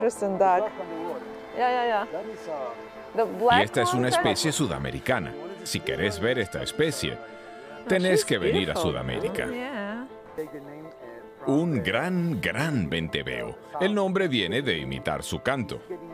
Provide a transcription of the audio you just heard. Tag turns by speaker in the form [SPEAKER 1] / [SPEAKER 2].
[SPEAKER 1] Kristen duck. Yeah. The
[SPEAKER 2] Y
[SPEAKER 1] black
[SPEAKER 2] esta es una
[SPEAKER 1] one?
[SPEAKER 2] especie sudamericana. Si querés ver esta especie, tenés que venir a Sudamérica.
[SPEAKER 1] Yeah.
[SPEAKER 2] Un gran venteveo. El nombre viene de imitar su canto.